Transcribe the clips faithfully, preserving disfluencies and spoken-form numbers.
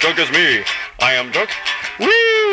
drunk as me. I am drunk. Whee!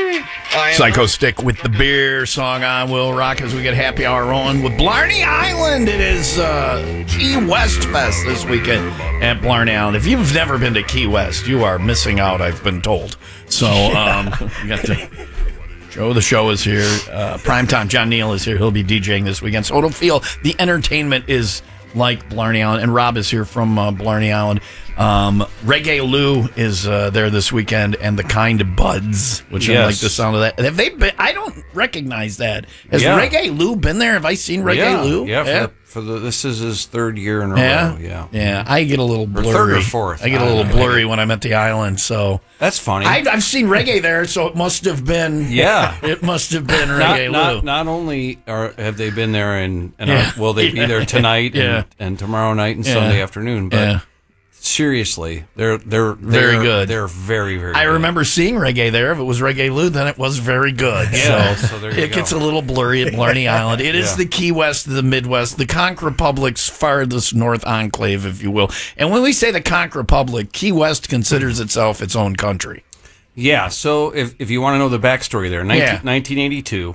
I am Psycho Stick with the beer song on Will Rock as we get happy hour rolling with Blarney Island. It is uh, Key West Fest this weekend at Blarney Island. If you've never been to Key West, you are missing out, I've been told. So um, you got to... Joe the Show is here. Uh, Primetime John Neal is here. He'll be DJing this weekend. So it'll feel the entertainment is like Blarney Island. And Rob is here from uh, Blarney Island. Um, Reggae Lou is uh, there this weekend, and the Kind Buds, which yes. I like the sound of that. Have they been? I don't recognize that. Has yeah. Reggae Lou been there? Have I seen Reggae yeah. Lou? Yeah, for, yeah. The, for the this is his third year in a yeah. row. Yeah, yeah. I get a little blurry. Or third or fourth. I get a little blurry when I'm at the island. So that's funny. I, I've seen Reggae there, so it must have been. Yeah, it must have been Reggae not, Lou. Not, not only are have they been there, and, and Yeah. are, will they Yeah. be there tonight Yeah. and, and tomorrow night and Yeah. Sunday afternoon? But Yeah. seriously, they're they're Very they're, good. They're very very. I good. remember seeing Reggae there. If it was Reggae Lou, then it was very good. Yeah, so, so there you it go. gets a little blurry at Blarney Island. It is Yeah. the Key West of the Midwest, the Conch Republic's farthest north enclave, if you will. And when we say the Conch Republic, Key West considers itself its own country. Yeah. So if if you want to know the backstory there, nineteen, Yeah. nineteen eighty-two.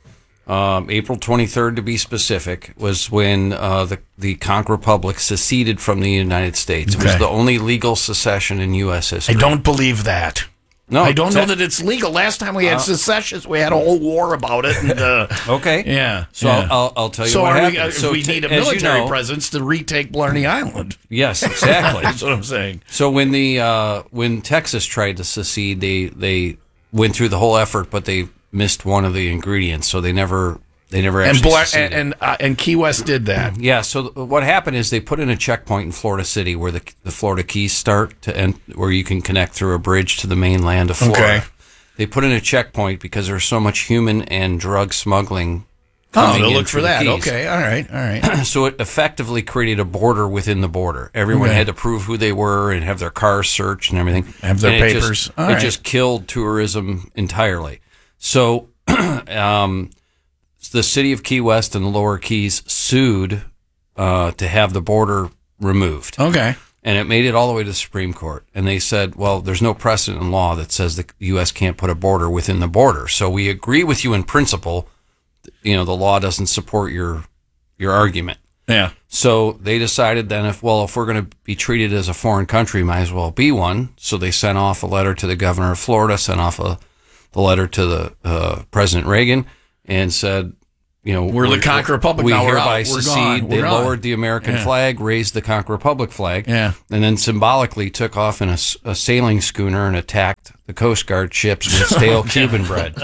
Um, April twenty-third, to be specific, was when uh, the the Conch Republic seceded from the United States. It was Okay. the only legal secession in U S history. I don't believe that. No, I don't know te- that it's legal. Last time we had secessions, we had a whole war about it. And, uh, Okay. yeah. So yeah. I'll, I'll, I'll tell you so what are happened. we, uh, so we t- need a as you military know- presence to retake Blarney Island. Yes, exactly. That's what I'm saying. So when the uh, when Texas tried to secede, they they went through the whole effort, but they missed one of the ingredients, so they never they never And actually Bla- seceded. and and, uh, and Key West did that. Yeah. So th- what happened is they put in a checkpoint in Florida City where the the Florida Keys start to end, where you can connect through a bridge to the mainland of Florida. Okay. They put in a checkpoint because there's so much human and drug smuggling. Oh, coming to in look for through the that. Keys. Okay, all right, all right. So it effectively created a border within the border. Everyone Okay. had to prove who they were and have their cars searched and everything. Have their And it papers. Just, All it right. just killed tourism entirely. So um, the city of Key West and the Lower Keys sued uh, to have the border removed. Okay. And it made it all the way to the Supreme Court. And they said, well, there's no precedent in law that says the U S can't put a border within the border. So we agree with you in principle. You know, the law doesn't support your your argument. Yeah. So they decided then, if well, if we're going to be treated as a foreign country, might as well be one. So they sent off a letter to the governor of Florida, sent off a the letter to the uh, President Reagan, and said, you know, We're the Conch Republic We now. We're hereby out. We're secede. gone. We're They gone. lowered the American Yeah. flag, raised the Conch Republic flag, Yeah. and then symbolically took off in a, s- a sailing schooner and attacked the Coast Guard ships with stale Cuban bread,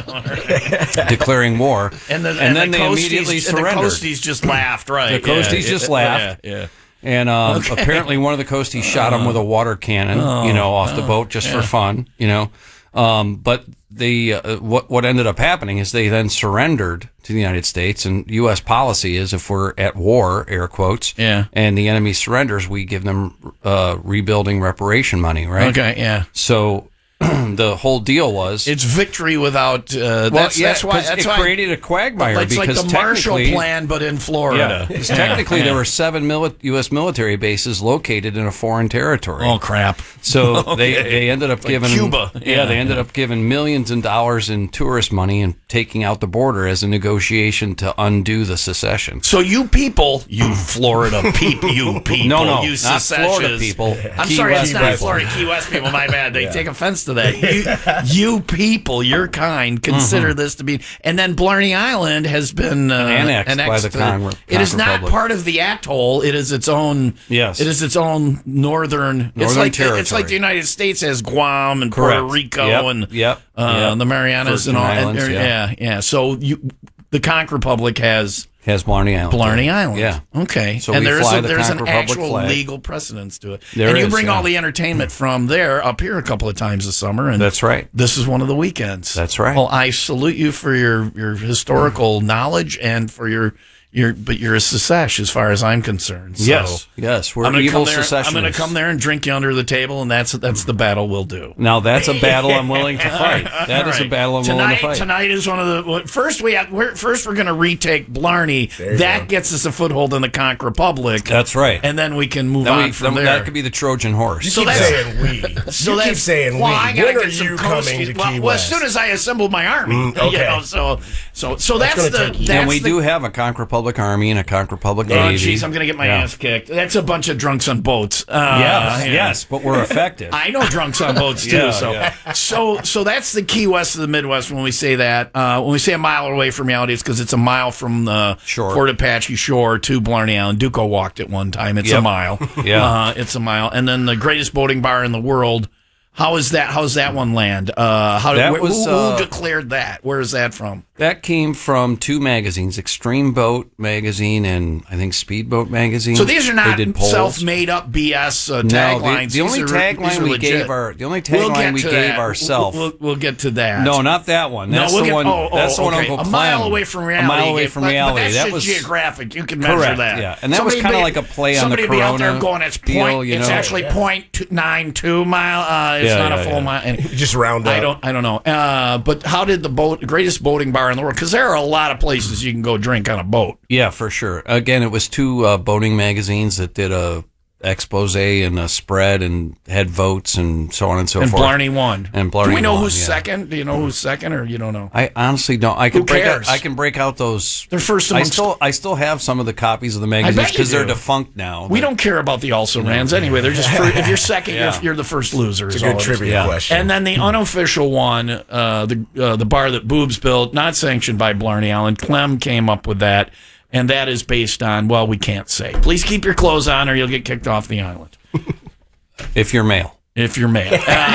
declaring war. And, the, and, and then the they Coasties, immediately and surrendered. the Coasties just laughed, right? The Coasties yeah. just Yeah. laughed. Yeah. yeah. And um, apparently, one of the Coasties shot him with a water cannon, Oh. you know, off the boat just for fun, you know. Um, but the uh, what what ended up happening is they then surrendered to the United States, and U S policy is if we're at war, air quotes, Yeah. and the enemy surrenders, we give them uh, rebuilding reparation money, right? Okay, yeah. So the whole deal was It's victory without. Uh, well, that's, yeah, that's why. 'cause That's it why. created a quagmire It's like because the Marshall technically- Plan, but in Florida. Yeah, 'cause technically Yeah. there were seven mili- U S military bases located in a foreign territory. Oh crap! So they, Okay. they ended up Like giving Cuba. Yeah, Yeah. they ended up giving millions in dollars in tourist money and taking out the border as a negotiation to undo the secession. So you people, you Florida people, you people, No, no, you not Florida secessionists. people. I'm Key sorry, West it's not people. Florida, Key West people. My bad. They take offense to that. You, you people, your kind, consider this to be. And then Blarney Island has been uh, Annexed by the to- Con- It is Conch not Republic. part of the atoll. It is its own. Yes. It is its own northern. it's Northern like it's territory. like the United States has Guam and Correct. Puerto Rico Yep, and yep, uh, yep. the Marianas Virgin and all. and- Islands, and- yeah. yeah, yeah. So you, the Conch Republic has. Has Blarney Island. Blarney Island. Yeah. Okay. So and we there's fly a, the there's Conch an Republic actual flag. legal precedence to it. There and you is, bring yeah. all the entertainment from there up here a couple of times this summer. And That's right. this is one of the weekends. That's right. Well, I salute you for your, your historical knowledge and for your You're, but you're a sesh as far as I'm concerned. So yes, yes, we're I'm gonna evil come there, secessionists. I'm going to come there and drink you under the table, and that's that's the battle we'll do. Now that's a battle I'm willing to fight. That All is a right. battle I'm tonight, willing to fight. Tonight is one of the first we have, we're, first we're going to retake Blarney. That go. gets us a foothold in the Conch Republic. That's right. And then we can move Then on we- from then there. That could be the Trojan horse. You So keep that's- saying we. So you that's- keep saying well, we. I gotta When are get some you coast- coming to Key well, well, West? as soon as I assemble my army, Mm, okay. you know, so so so that's, That's the gonna take- that's and we the, do have a Conch Republic Army and a Conch Republic Oh, Navy. jeez, I'm gonna get my Yeah. ass kicked. That's a bunch of drunks on boats. Uh, Yes, yeah. yes, but we're effective. I know drunks on boats too. Yeah, so, yeah. so, so that's the Key West of the Midwest. When we say that, uh, when we say a mile away from reality, it's because it's a mile from the Shore. Fort Apache shore to Blarney Island. Duco walked it one time. It's a Yep. mile. Yeah. uh, it's a mile. And then the greatest boating bar in the world. How is that? How's that one land? Uh, how did That wh- was, who, uh, who declared that? Where is that from? That came from two magazines, Extreme Boat Magazine and I think Speedboat Magazine. So these are They not did polls. self-made up B S uh, No, taglines. the, the only These are- these tagline are we legit. gave our the only We'll tagline get we to gave that. ourselves. We'll, we'll, we'll get to that. No, not that one. That's no, we'll the get, one. Oh, oh, that's the one okay. Uncle A mile Clem. away from reality. A mile away gave- from but- reality. But that's that just was geographic. You can measure correct, that. yeah. And that was Somebody kinda be- like a play on the somebody be out there Corona going, it's deal, point. you It's know? actually point nine two mile. Uh, it's Yeah, not yeah, a full yeah. mile. And Just round up. I don't. I don't know. Uh, but how did the boat? Greatest boating bar in the world? Because there are a lot of places you can go drink on a boat. Yeah, for sure. Again, it was two uh, boating magazines that did a expose and a spread and had votes and so on and so And forth. Blarney won. And Blarney Do we know won, who's yeah. second? Do you know who's second, or you don't know? I honestly don't. I Who can break cares? out. I can break out those. They're first I amongst- still. I still have some of the copies of the magazines bet you because they're do. defunct now. We but- don't care about the also rans anyway. They're just for, if you're second, Yeah. you're, you're the first loser. It's is a all good it is. trivia Yeah. question. And then the unofficial one, uh, the uh, the bar that Boobs built, not sanctioned by Blarney Island. Clem came up with that, and that is based on, well, we can't say. Please keep your clothes on, or you'll get kicked off the island If you're male. if you're male.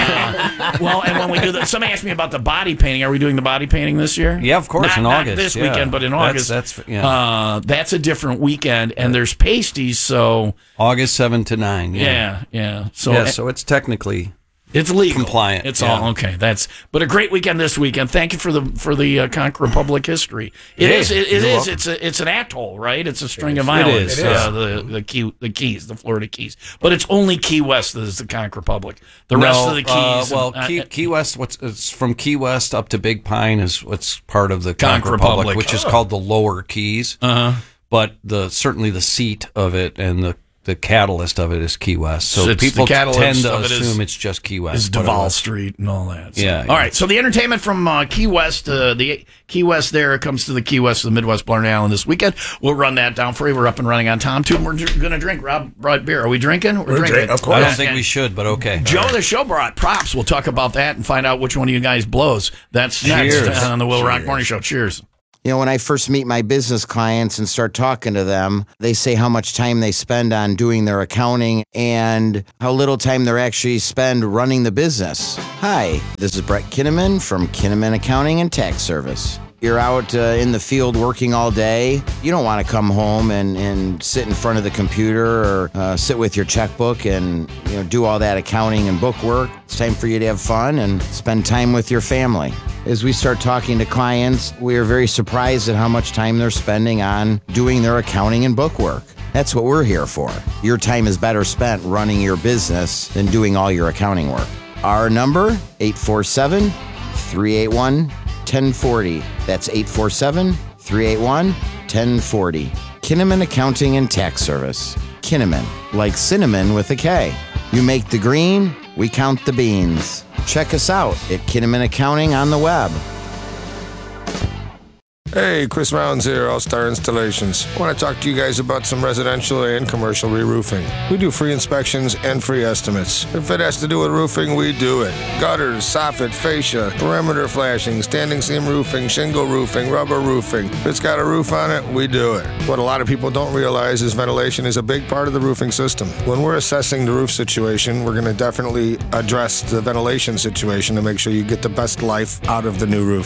Uh, well, and when we do that, somebody asked me about the body painting. Are we doing the body painting this year? Yeah, of course, Not, in not August, this yeah. weekend, but in That's- August. that's- yeah. uh, that's a different weekend, and there's pasties. So August seventh to nine. Yeah. yeah, yeah. So yeah, so it's technically it's legal, compliant, It's yeah. all okay. That's but a great weekend this weekend. Thank you for the for the uh, Conch Republic history. It Hey, is. It, it you're is. welcome. It's a. It's an atoll, right? It's a string is. of It islands. is, Uh, the the key the Keys, the Florida Keys. But it's only Key West that is the Conch Republic. The rest No, of the uh, Keys. well, uh, Key, uh, Key West. What's it's from Key West up to Big Pine is what's part of the Conch, Conch Republic, Republic. which is called the Lower Keys. uh-huh. But the certainly the seat of it and the the catalyst of it is Key West. So It's the people catalyst tend to of it is- assume it's just Key West. is but it Duval was- Street and all that. So. Yeah, All yeah. right. So the entertainment from uh, Key West, uh, the Key West there comes to the Key West of the Midwest Blarney Island this weekend. We'll run that down for you. We're up and running on Tom too. And we're going to drink. Rob brought beer. Are we drinking? We're, We're drinking. drink- of course. I don't And- think and we should, but okay. Joe, the show brought props. We'll talk about that and find out which one of you guys blows. That's next Cheers. on the Will Rock Morning Show. Cheers. You know, when I first meet my business clients and start talking to them, they say how much time they spend on doing their accounting and how little time they actually spend running the business. Hi, this is Brett Kinnaman from Kinnaman Accounting and Tax Service. You're out uh, in the field working all day. You don't want to come home and, and sit in front of the computer or uh, sit with your checkbook and you know do all that accounting and book work. It's time for you to have fun and spend time with your family. As we start talking to clients, we are very surprised at how much time they're spending on doing their accounting and book work. That's what we're here for. Your time is better spent running your business than doing all your accounting work. Our number, eight four seven, three eight one, one oh four oh. That's eight four seven, three eight one, one oh four oh. Kinnaman Accounting and Tax Service. Kinnaman, like cinnamon with a K. You make the green, we count the beans. Check us out at Kinnaman Accounting on the web. Hey, Chris Rounds here, All Star Installations. I want to talk to you guys about some residential and commercial re-roofing. We do free inspections and free estimates. If it has to do with roofing, we do it. Gutters, soffit, fascia, perimeter flashing, standing seam roofing, shingle roofing, rubber roofing. If it's got a roof on it, we do it. What a lot of people don't realize is ventilation is a big part of the roofing system. When we're assessing the roof situation, we're going to definitely address the ventilation situation to make sure you get the best life out of the new roof.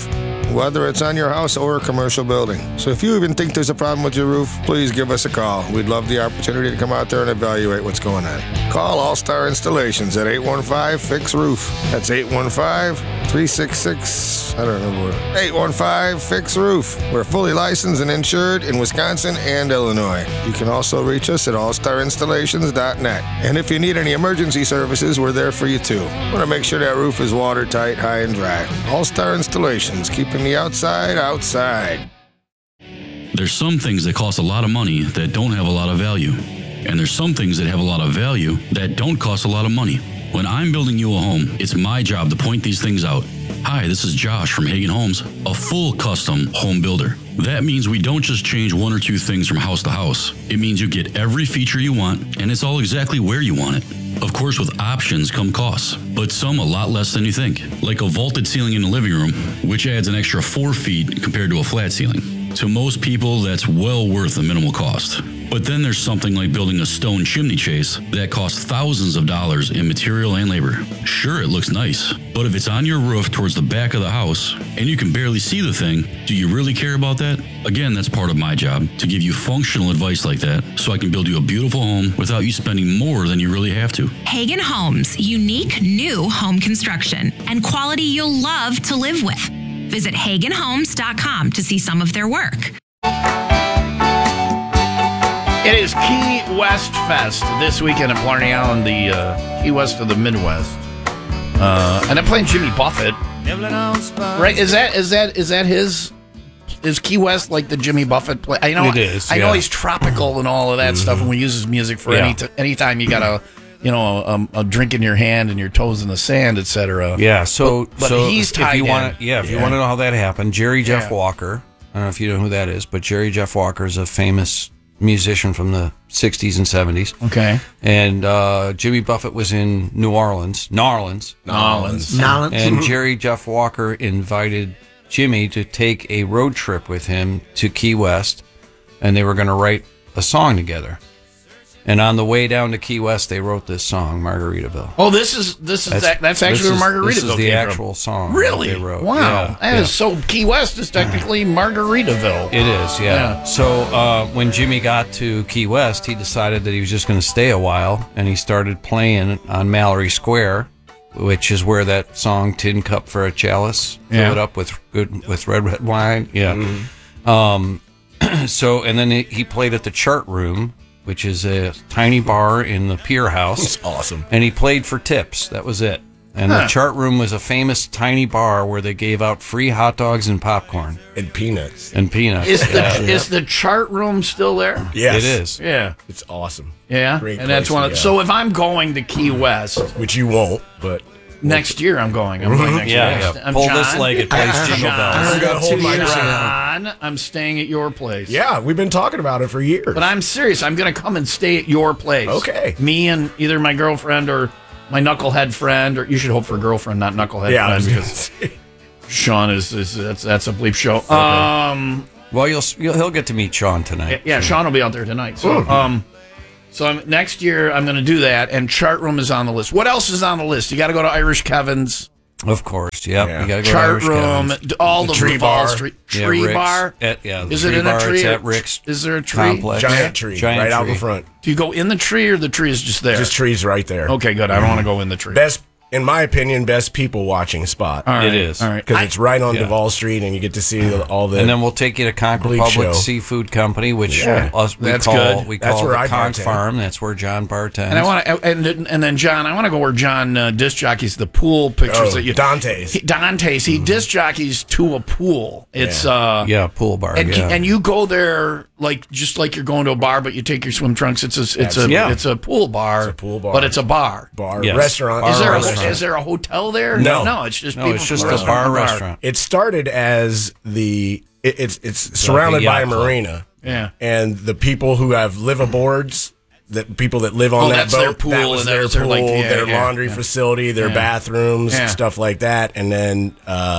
whether it's on your house or a commercial building. So if you even think there's a problem with your roof, please give us a call. We'd love the opportunity to come out there and evaluate what's going on. Call All Star Installations at eight one five, fix roof. That's eight one five, three six six, I don't remember what. eight one five, fix roof. We're fully licensed and insured in Wisconsin and Illinois. You can also reach us at all star installations dot net. And if you need any emergency services, we're there for you too. Want to make sure that roof is watertight, high and dry. All Star Installations, keeping the outside outside. There's some things that cost a lot of money that don't have a lot of value. And there's some things that have a lot of value that don't cost a lot of money. When I'm building you a home, it's my job to point these things out. Hi, this is Josh from Hagen Homes, a full custom home builder. That means we don't just change one or two things from house to house. It means you get every feature you want, and it's all exactly where you want it. Of course, with options come costs, but some a lot less than you think. Like a vaulted ceiling in the living room, which adds an extra four feet compared to a flat ceiling. To most people, that's well worth the minimal cost. But then there's something like building a stone chimney chase that costs thousands of dollars in material and labor. Sure, it looks nice, but if it's on your roof towards the back of the house and you can barely see the thing, do you really care about that? Again, that's part of my job, to give you functional advice like that so I can build you a beautiful home without you spending more than you really have to. Hagen Homes, unique new home construction and quality you'll love to live with. Visit hagen homes dot com to see some of their work. It is Key West Fest this weekend at Blarney Island, the uh, Key West of the Midwest. Uh, and I'm playing Jimmy Buffett. Right? Is that is that is that his is Key West like the Jimmy Buffett play? I know It is, I know yeah. he's tropical and all of that Mm-hmm. stuff, and we use his music for Yeah. any t- anytime you got a you know a, a drink in your hand and your toes in the sand, et cetera. Yeah, so But- but so he's tied if you in. want to, yeah, if you Yeah. want to know how that happened, Jerry Jeff Yeah. Walker. I don't know if you know who that is, but Jerry Jeff Walker is a famous musician from the sixties and seventies. Okay. And uh, Jimmy Buffett was in New Orleans, New Orleans, Nolans. and Jerry Jeff Walker invited Jimmy to take a road trip with him to Key West, and they were going to write a song together. And on the way down to Key West, they wrote this song, Margaritaville. Oh, this is this is that's, that's actually this where is- Margaritaville This is the came actual song. Really? that they wrote. Wow. Yeah, that yeah. is so. Key West is technically Margaritaville. It is, yeah. Yeah. So uh, when Jimmy got to Key West, he decided that he was just going to stay a while, and he started playing on Mallory Square, which is where that song "Tin Cup for a Chalice" Yeah. fill it up with good with red red wine. Yeah. Um. So and then he, he played at the Chart Room, which is a tiny bar in the Pier House. It's awesome. And he played for tips. That was it. And Huh. the Chart Room was a famous tiny bar where they gave out free hot dogs and popcorn And peanuts. and peanuts. Is the Yeah. is the chart room still there? Yes. It is. Yeah. It's awesome. Yeah. Great and that's place one to of go. so if I'm going to Key West Which you won't, but next year, I'm going. I'm going next Yeah, year. yeah. I'm Pull John. this leg, it plays Jingle John. Bells. I gotta hold my ground. John, I'm staying at your place. yeah, we've been talking about it for years. But I'm serious. I'm going to come and stay at your place. Okay. Me and either my girlfriend or my knucklehead friend, or you should hope for girlfriend, not knucklehead yeah, I friend, was gonna because say. Sean is, is that's that's a bleep show. Um, Well, you'll, you'll he'll get to meet Sean tonight. yeah, Sean will be out there tonight. So, um, so I'm, next year I'm going to do that, and Chart Room is on the list. What else is on the list? You got to go to Irish Kevin's, Of course, yep. Yeah. You got to go Chart to Irish Room, Kevin's. d- all The the, Tree Revolve Bar. Street Yeah, Tree Rick's Bar. At, yeah, the Is tree it in bar, a tree? It's or- at Rick's Is there a tree? complex. Giant tree Giant right out tree. in front. Do you go in the tree, or the tree is just there? Just trees right there. Okay, good. I don't want to go in the tree. Best, in my opinion, best people watching spot. All right, It is. All right. Because it's right on yeah. Duval Street, and you get to see all the. And then we'll take you to Concord Bleep Public show. Seafood Company, which Yeah. us, we That's call good. we That's call where the I Conch bartend. Farm. That's where John bartends. And I want to, and and then John, I want to go where John uh, disc jockeys the pool pictures Oh, that you Dante's. He, Dante's. He disc jockeys to a pool. It's Yeah. uh yeah, pool bar. and yeah. and you go there like just like you're going to a bar, but you take your swim trunks. It's a it's a Yeah. it's a pool bar. It's a pool bar. but it's a bar. bar Yes. restaurant. Bar Is there a, restaurant. is there a hotel there? No. no, it's just no, people it's from just the a bar restaurant. restaurant. It started as the. It, it's it's surrounded by a yacht club. marina. Yeah. And the people who have liveaboards, that people that live on Oh, that that's boat, their pool, that was and their that's their, pool, like, yeah, their yeah, laundry yeah. facility, their Yeah. bathrooms, Yeah. stuff like that. And then uh,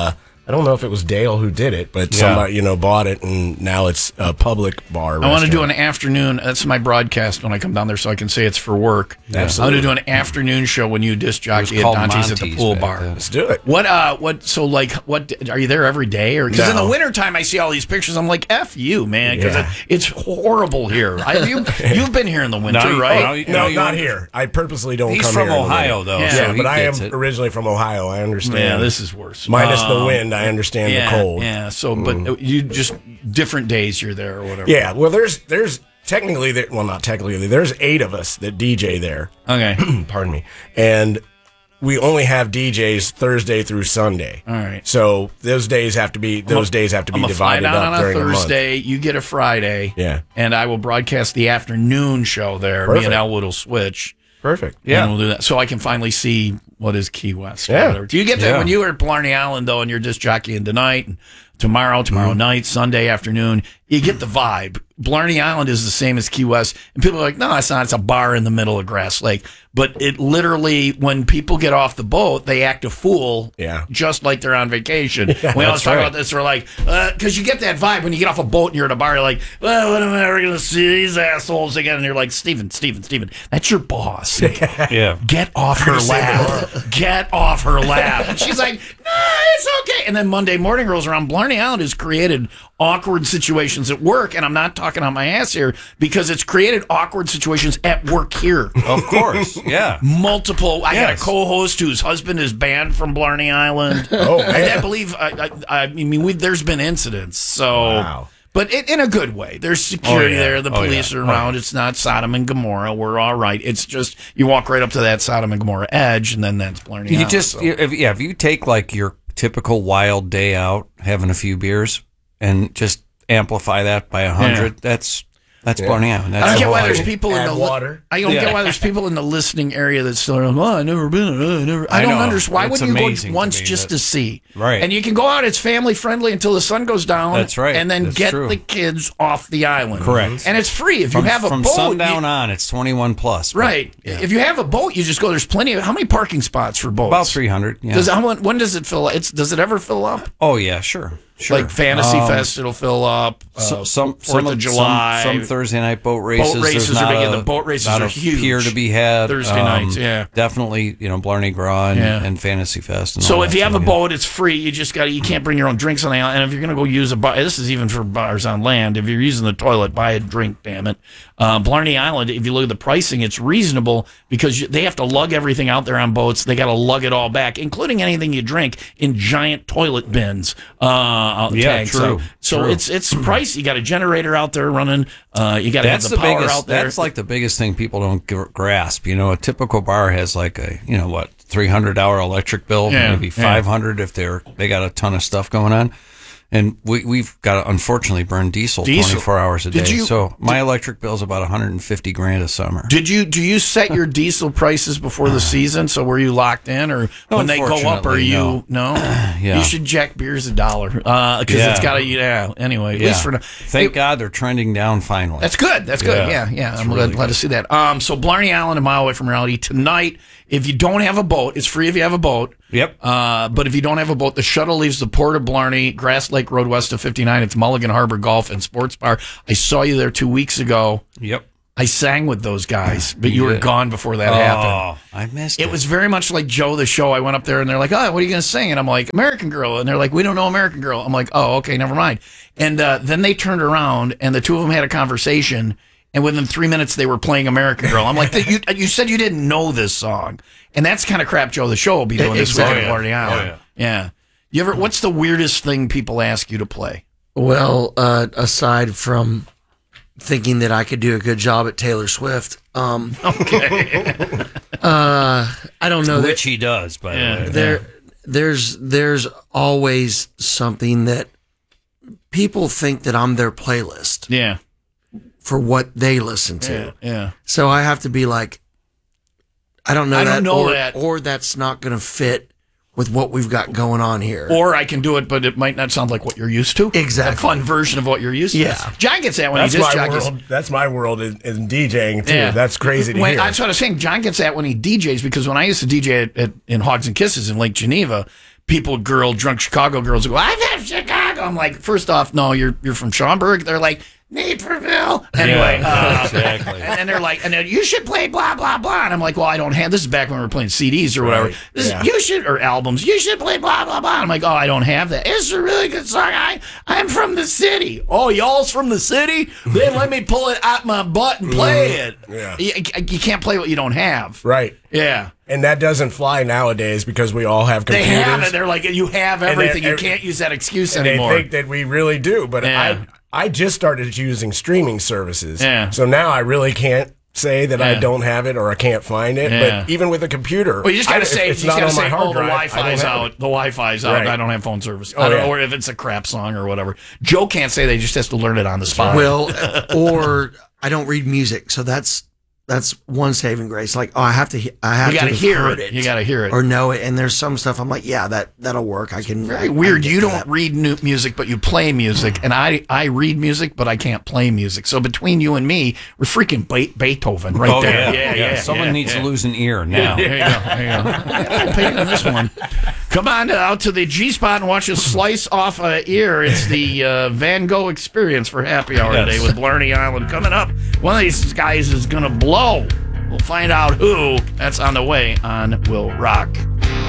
I don't know if it was Dale who did it, but Yeah. somebody, you know, bought it, and now it's a public bar. I want to do restaurant. an afternoon. That's my broadcast when I come down there, so I can say it's for work. Absolutely. I want to do an afternoon show when you disc jockey at called Dante's at the Monty's pool back bar. then. Let's do it. What? Uh, what? So, like, what? Are you there every day, or because in the No. wintertime I see all these pictures, I'm like, f you, man, because Yeah. it, it's horrible here. I, you, you've been here in the winter, No, you- right? no, you- No, you not want- here. I purposely don't He's come from here. in the Ohio, winter. though. Yeah. so Yeah, he but I am gets it. originally from Ohio. I understand. Yeah, this is worse. Minus the Um, wind, I understand yeah, the cold. Yeah. So, but you just different days you're there or whatever. Yeah, well, there's there's technically there, well, not technically, there's eight of us that D J there. Okay. Pardon me, and we only have D Js Thursday through Sunday. All right. So those days have to be those days have to be I'm gonna fly divided down up on a during the month. Thursday. You get a Friday. Yeah. And I will broadcast the afternoon show there. Me Perfect. and Elwood will switch. Perfect. Yeah. And we'll do that. So I can finally see what is Key West. or Yeah. whatever. Do you get that Yeah. when you were at Blarney Island, though, and you're just jockeying tonight, and tomorrow, tomorrow Mm-hmm. night, Sunday afternoon, you get the vibe. Blarney Island is the same as Key West. And people are like, no, it's not. It's a bar in the middle of Grass Lake. But it literally, when people get off the boat, they act a fool. Yeah. Just like they're on vacation. we always that's talk right. about this. We're like, because you get that vibe when you get off a boat and you're at a bar, you're like, well, when am I ever going to see these assholes again? And you're like, Steven, Steven, Steven, that's your boss. Yeah. Get off her lap. Get off her lap. And she's like, no, it's okay. And then Monday morning rolls around. Blarney Island has created awkward situations at work. And I'm not talking on my ass here because it's created awkward situations at work here. Of course. Yeah. Multiple. I got Yes. a co-host whose husband is banned from Blarney Island. Oh, I, man. I believe. I, I, I mean, we, there's been incidents. So, Wow. but in, in a good way. There's security Oh, yeah. there. The Oh, police yeah. are around. It's not Sodom and Gomorrah. We're all right. It's just you walk right up to that Sodom and Gomorrah edge, and then that's Blarney You Island. just So- you- if, yeah, if you take like your typical wild day out, having a few beers, and just amplify that by a hundred, that's that's Blarney Island. That's I don't the get whole why there's idea. people in Add the li- water. I don't Yeah. get why there's people in the listening area that still are like, oh, I've never been. Uh, never. I, I don't know. understand. Why It's wouldn't you go amazing to once me just that- to see? Right. And you can go out. It's family friendly until the sun goes down. That's right. And then That's get true. the kids off the island. Correct. And it's free if From, you have a from boat. sundown you- on, it's twenty-one plus. but Right. If you have a boat, you just go. There's plenty of. How many parking spots for boats? About three hundred. Yeah. Does how, when, when does it fill? It's does it ever fill up? oh yeah, sure, sure. Like Fantasy Um, Fest, it'll fill up. Uh, So, some Fourth some of of July. some, some Thursday night boat races. Boat There's races are not big, and a- the boat races not are a huge. pier to be had Thursday um, nights, yeah. definitely. You know, Blarney Gras and, Yeah. and Fantasy Fest. And So all if that you have a too, yeah. boat, it's free. You just got you can't bring your own drinks on the island. And if you're going to go use a bar, this is even for bars on land. If you're using the toilet, buy a drink. Damn it, uh, Blarney Island. If you look at the pricing, it's reasonable because you, they have to lug everything out there on boats. They got to lug it all back, including anything you drink, in giant toilet bins. Uh, Yeah, tanks. true, So, so true. it's it's pricey. You got a generator out there running. Uh, you got to have That's the, the, power biggest. out there. That's like the biggest thing people don't gr- grasp. You know, a typical bar has like a you know what three hundred hour electric bill, Yeah, maybe yeah. five hundred if they're they got a ton of stuff going on. And we, we've got to unfortunately burn diesel, Diesel. twenty-four hours a Did day. you- so my electric bill is about one hundred fifty grand a summer. Did you do you set your diesel prices before the season? So were you locked in, or when they go up, are Unfortunately, you no? Yeah. You should jack beers a dollar because Yeah. it's got to yeah. Anyway, at Yeah. least for now. Thank Hey, God they're trending down finally. That's good. That's good. Yeah, Yeah. yeah. It's I'm really glad, glad to see that. Um, so Blarney Island, a mile away from reality tonight. If you don't have a boat, it's free if you have a boat. Yep. Uh, but if you don't have a boat, the shuttle leaves the port of Blarney, Grass Lake Road west of fifty-nine. It's Mulligan Harbor Golf and Sports Bar. I saw you there two weeks ago. Yep. I sang with those guys, but you were did. gone before that happened. Oh, I missed it. It was very much like Joe the Show. I went up there and they're like, "Oh, what are you going to sing?" And I'm like, "American Girl." And they're like, "We don't know American Girl." I'm like, "Oh, okay, never mind." And uh, then they turned around and the two of them had a conversation. And within three minutes, they were playing American Girl. I'm like, you, you said you didn't know this song. And that's kind of crap Joe the Show will be doing this Exactly. weekend at Blarney Island. Oh, yeah. You ever? What's the weirdest thing people ask you to play? Well, uh, aside from thinking that I could do a good job at Taylor Swift, um, Okay. uh, I don't know. Which he does, by Yeah. the way. there, there's there's always something that people think that I'm their playlist yeah. for what they listen to. Yeah. Yeah. So I have to be like, I don't know I don't that, know or, that. or that's not going to fit with what we've got going on here. Or I can do it, but it might not sound like what you're used to. Exactly. A fun version of what you're used to. Yeah. John gets that when That's he disc my jockeys. world. That's my world in, in DJing too. That's crazy to when, hear. That's what I was saying. John gets that when he D Js because when I used to D J at, at, in Hogs and Kisses in Lake Geneva, people, girl, drunk Chicago girls go, I'm from Chicago. I'm like, first off, no, you're you're from Schaumburg. They're like, Naperville. Anyway, Yeah, uh, exactly. and then they're like, and then you should play blah blah blah. And I'm like, well, I don't have. This is back when we were playing C Ds or whatever. Right, This is, yeah. you should or albums. You should play blah blah blah. I'm like, oh, I don't have that. It's a really good song. I I'm from the city. Oh, y'all's from the city? Then let me pull it out my butt and play it. Yeah. You, you can't play what you don't have. Right. Yeah. And that doesn't fly nowadays because we all have They computers. have it. They're like, you have And everything. they're- You can't use that excuse and anymore. they think that we really do. But Yeah. I I just started using streaming services. Yeah. So now I really can't say that I Yeah. don't have it or I can't find it. Yeah. But even with a computer, Well, you just I- gotta if say, you it's just not gotta on my say, hard oh, the drive, I Wi-Fi's don't have out. it. The Wi-Fi's out. Right. I don't have phone service. Oh, I don't yeah. know if it's a crap song or whatever. Joe can't say that. He just has to learn it on the spot. Well, or I don't read music, so that's that's one saving grace. Like, oh, I have to, he- I have You gotta to have hear heard it. You gotta hear it. or know it. And there's some stuff I'm like, yeah, that that'll work. I can. I, Very I weird. can get You to don't that. read new music, but you play music, and I I read music, but I can't play music. So between you and me, we're freaking Be- Beethoven right Oh, there. yeah, yeah. Someone yeah, needs yeah. to lose an ear now. There you go. There you go. I paid on this one. Come on to, out to the G Spot and watch us slice off a ear. It's the uh, Van Gogh experience for happy hour Yes. today with Blarney Island. Coming up, one of these guys is going to blow. We'll find out who. That's on the way on Will Rock.